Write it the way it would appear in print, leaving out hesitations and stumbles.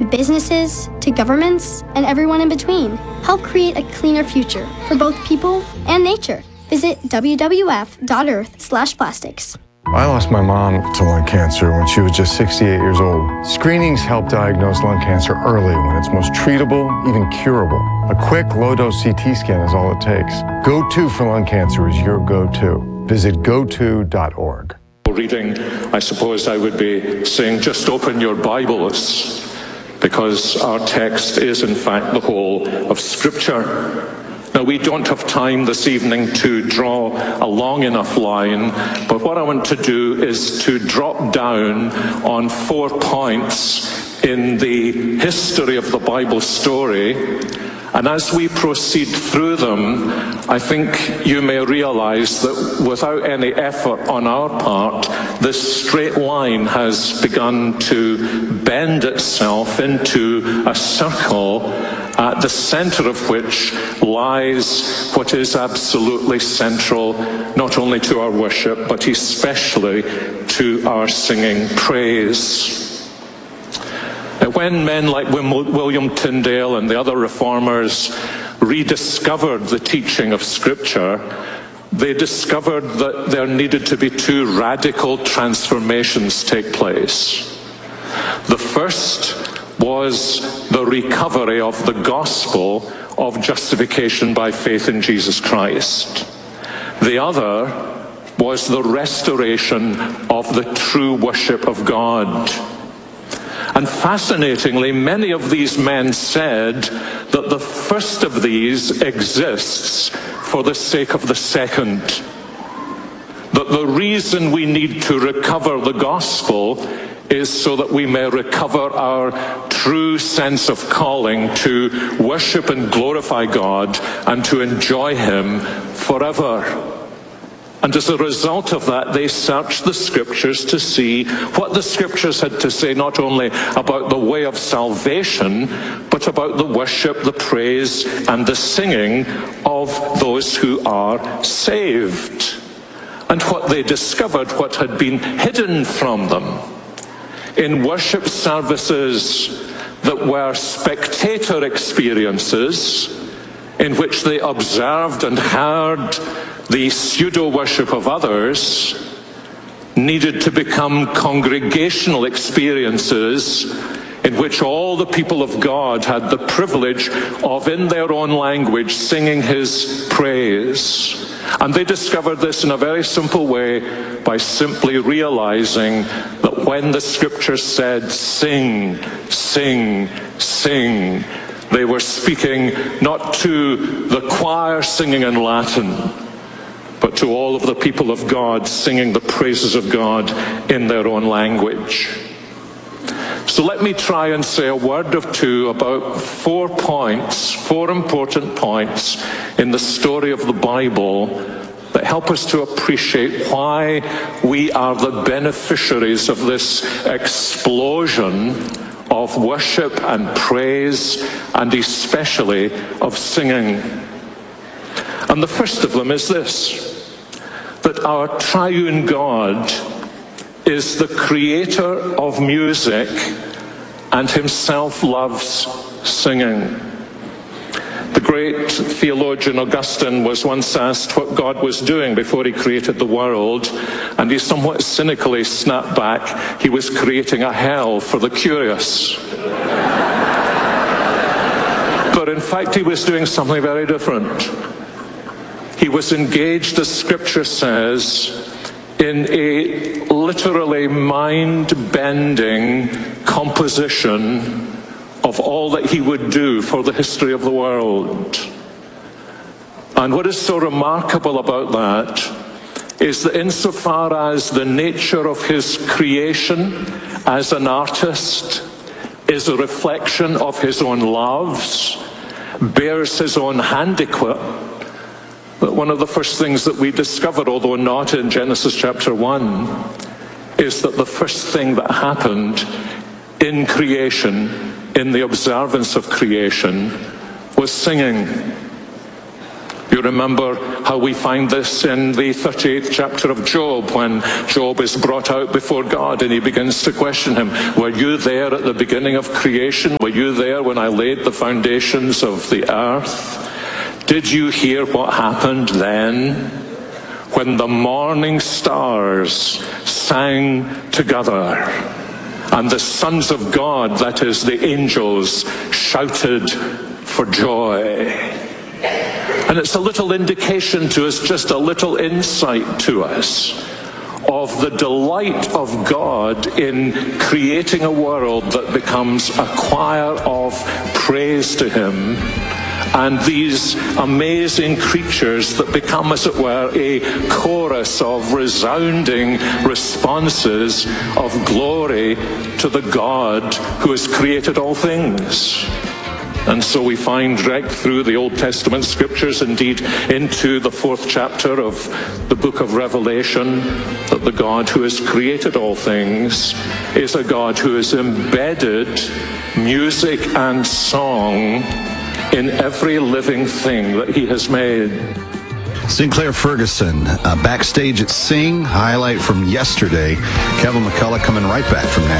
from businesses to governments and everyone in between. Help create a cleaner future for both people and nature. Visit wwf.earth/plastics. I lost my mom to lung cancer when she was just 68 years old. Screenings help diagnose lung cancer early when it's most treatable, even curable. A quick, low-dose CT scan is all it takes. Go-To for lung cancer is your go-to. Visit goto.org. Reading, I suppose I would be saying, just open your Bibles, because our text is in fact the whole of Scripture. Now, we don't have time this evening to draw a long enough line, but what I want to do is to drop down on 4 points in the history of the Bible story. And as we proceed through them, I think you may realize that without any effort on our part, this straight line has begun to bend itself into a circle, at the center of which lies what is absolutely central, not only to our worship, but especially to our singing praise. When men like William Tyndale and the other reformers rediscovered the teaching of Scripture, they discovered that there needed to be 2 radical transformations take place. The first was the recovery of the gospel of justification by faith in Jesus Christ. The other was the restoration of the true worship of God. And fascinatingly, many of these men said that the first of these exists for the sake of the second. That the reason we need to recover the gospel is so that we may recover our true sense of calling to worship and glorify God and to enjoy Him forever. And as a result of that, they searched the Scriptures to see what the Scriptures had to say, not only about the way of salvation, but about the worship, the praise, and the singing of those who are saved. And what they discovered, what had been hidden from them in worship services that were spectator experiences, in which they observed and heard the pseudo-worship of others, needed to become congregational experiences in which all the people of God had the privilege of, in their own language, singing His praise. And they discovered this in a very simple way by simply realizing that when the Scripture said, sing, sing, sing, they were speaking not to the choir singing in Latin, but to all of the people of God singing the praises of God in their own language. So let me try and say a word or two about 4 points, 4 important points in the story of the Bible that help us to appreciate why we are the beneficiaries of this explosion of worship and praise, and especially of singing. And the first of them is this: that our triune God is the creator of music and Himself loves singing. The great theologian Augustine was once asked what God was doing before He created the world, and he somewhat cynically snapped back, He was creating a hell for the curious. But in fact, He was doing something very different. He was engaged, as Scripture says, in a literally mind-bending composition of all that He would do for the history of the world. And what is so remarkable about that is that insofar as the nature of His creation as an artist is a reflection of His own loves, bears His own handiwork, but one of the first things that we discover, although not in Genesis chapter 1, is that the first thing that happened in creation, in the observance of creation, was singing. You You remember how we find this in the 38th chapter of Job, when Job is brought out before God and he begins to question him. Were you there at the beginning of creation? Were you there when I laid the foundations of the earth? Did you hear what happened then? When the morning stars sang together, and the sons of God, that is, the angels, shouted for joy. And it's a little indication to us, just a little insight to us, of the delight of God in creating a world that becomes a choir of praise to Him, and these amazing creatures that become, as it were, a chorus of resounding responses of glory to the God who has created all things. And so we find right through the Old Testament scriptures, indeed into the 4th chapter of the book of Revelation, that the God who has created all things is a God who has embedded music and song in every living thing that He has made. Sinclair Ferguson, backstage at Sing, highlight from yesterday. Kevin McCullough coming right back from Nashville.